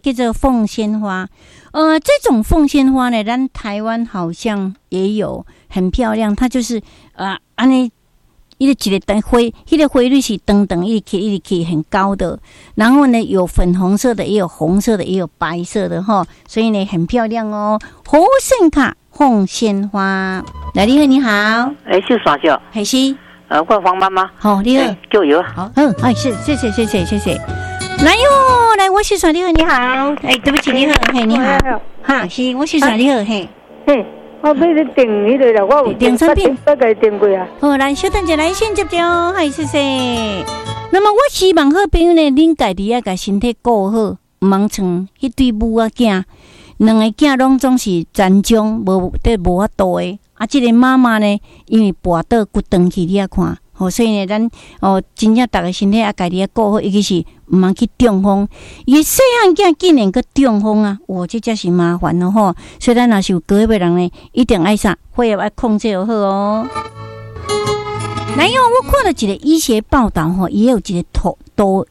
叫做凤仙花。这种凤仙花呢，咱台湾好像也有，很漂亮。它就是安尼，一个灯灰，那个灰率是等等一直起很高的。然后呢，有粉红色的，也有红色的，也有白色的哈，所以呢很漂亮哦。好胜卡凤仙花，来，你好，你好， 是啥叫？ 还是我黄妈妈。 好，你好， 就有。 好，谢谢。来哟，来，我是耍你好，你好，对不起，你好，嘿，你好，哈，是，我是耍你好，嘿， 我俾你订迄个啦，我有订产品， 大概订过啊。 好，来，稍等者来先接着，嗨，谢谢。那么我希望好朋友呢，恁家己要把身体顾好，唔茫像迄对母仔囝，两个囝拢总是残障，无法度的。这个妈妈呢，因为跋倒骨断去，你啊看。所以呢，咱真正大家身体也家己要顾好，尤其是唔通去中风。伊细汉囝竟然个中风啊，这才是麻烦咯吼。所以咱若是有高血压人呢，一定爱啥，血压要控制好哦。来哟，我看了一个医学报道吼，也有一个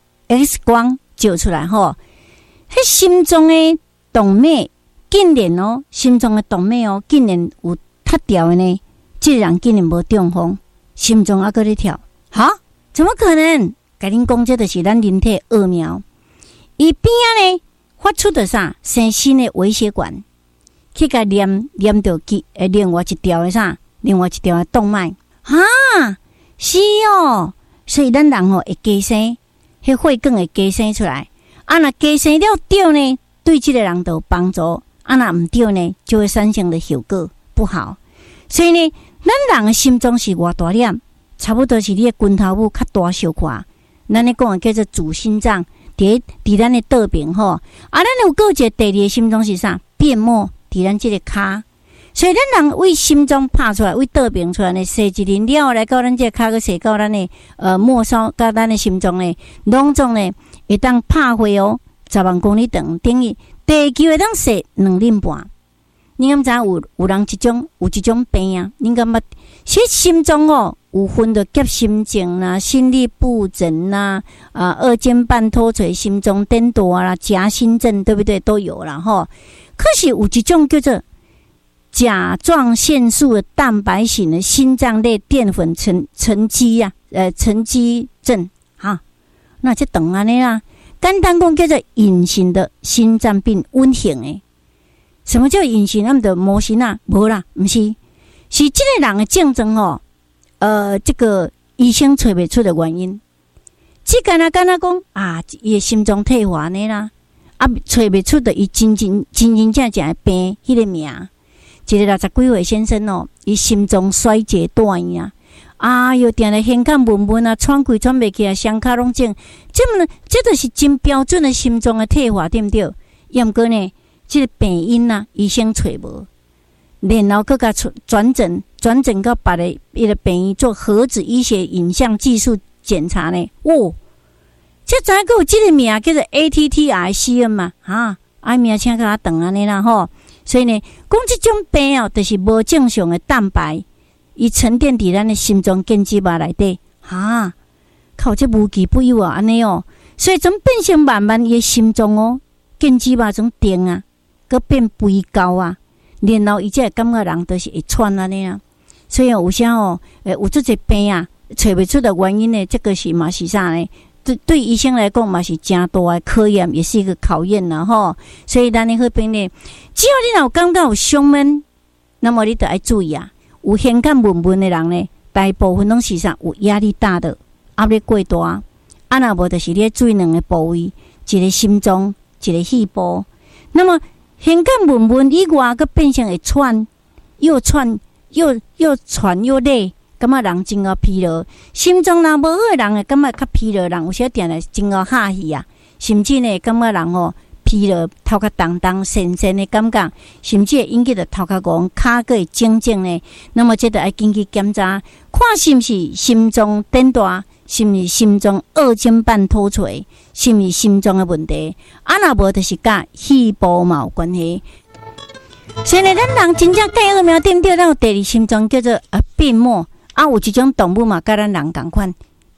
X 光照出来吼，迄心脏的动脉竟然心脏的动脉竟然有塌掉的呢，这个人竟然无中风。心脏还搁咧跳，怎么可能？甲恁讲，这就是咱人体奥妙。伊边仔呢发出的啥生新的微血管，去甲连到另外一条的啥，另外一条的动脉是哦。所以咱人会加生，迄血管会加生出来。若加生了对呢，对这个人就有帮助；若唔对呢，就会产生的效果不好。所以呢，咱人的心脏是偌大粒，差不多是你的拳头母较大小块。咱咧讲的叫做主心脏，伫咱的倒边吼。咱有个一个第二个心脏是啥？变膜伫咱这个骹。所以咱人为心脏拍出来，为倒边出来呢，射一年了来到咱这个骹，个射到咱的末梢，到咱的心脏呢，拢总呢会当拍回10万公里长，等于地球会当射2年半。你敢知有人有一种病啊？你敢捌？其实心脏有分的急心症啦、心律不整啦、二尖瓣脱垂、心脏颠簸啦、夹心症，对不对？都有啦吼。可是有一种叫做甲状腺素的蛋白型的心脏类淀粉沉积症那这等安尼啦。简单讲叫做隐形的心脏病，温型的。什么叫隐形？他们的模型啊，无啦，不是，是这个人的症状这个医生找不出的原因。只敢若讲伊的心脏退化呢啦，找不出的伊真正的病，迄个名。一个60几岁先生伊心脏衰竭断又定来胸腔闷啊，喘气喘袂起来，双脚拢肿，这就是真标准的心脏的退化，对不对？也毋过呢，这个病因医生找无，然后佮甲转诊到别个一个病院做核子医学影像技术检查呢。这知影有这个名叫做 ATTRCM 嘛？名请甲长安尼啦吼。所以呢，讲这种病就是无正常的蛋白，伊沉淀伫咱的心脏根枝脉内底，靠这无奇不有安尼所以从变成慢慢伊的心脏根枝脉从定佮变肥高然后伊才会感觉人就是会喘安尼所以有啥有这些病找不出的原因呢？这个是嘛是啥呢？对医生来讲嘛是真大的考验，也是一个考验啦吼。所以咱的好朋友呢，只要你有感觉有胸闷，那么你就要注意有胸腔闷的人呢，大部分拢是啥？有压力大的，压力过大。若无就是你要注意两个部位，一个心脏，一个肺部。那么胸腔闷以外，佮变成会喘，又喘又累。感觉人真疲劳，心脏若无好的人感觉较疲劳，人有时定来真哈气甚至呢感觉人疲劳，头壳重神的感觉，甚至会引起着头壳戆，骹个会肿呢。那么这就要紧去检查，看是毋是心脏颠大，是毋是心脏二尖瓣脱垂，是毋是心脏的问题。若无就是甲肺部嘛有关系。所以呢，咱人真正介奥妙，对不对？咱有第二心脏叫做变膜。有一种动物嘛，甲咱人同款，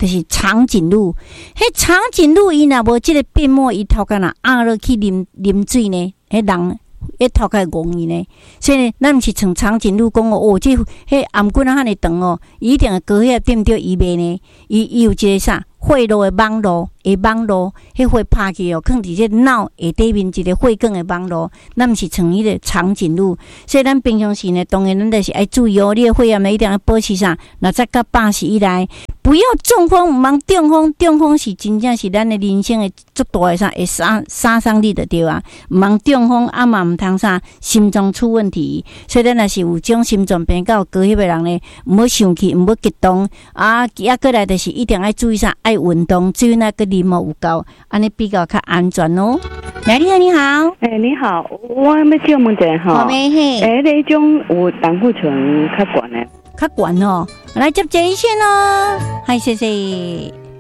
就是长颈鹿。迄长颈鹿伊若无即个变膜，伊头壳若压落去啉水呢，迄人迄头壳戆伊呢。所以呢，咱毋是像长颈鹿讲哦，即迄颔骨啊，遐尼长哦，伊一定会高遐对毋对？伊袂呢，伊有一个啥？血路的网路，迄血拍去哦，放伫这脑下底面一个血管的网路，咱毋是像迄个长颈鹿，所以咱平常时呢，当然咱就是爱注意哦，你的血压呢一定要保持啥，60到80以内，不要中风，毋通中风，中风是真正是咱的人生的足大的啥，会杀伤力就对啊，毋通中风，啊嘛毋通啥心脏出问题，所以咱若是有种心脏病到高血压人呢，毋好生气，毋好激动，啊，过来就是一定要注意啥。爱运动，水那个啉有够，安尼比较较安全哦。来，你好，你好， 你好，我要请问一下哈，那种有胆固醇较悬的， 较悬哦，来接一线哦，嗨，谢谢。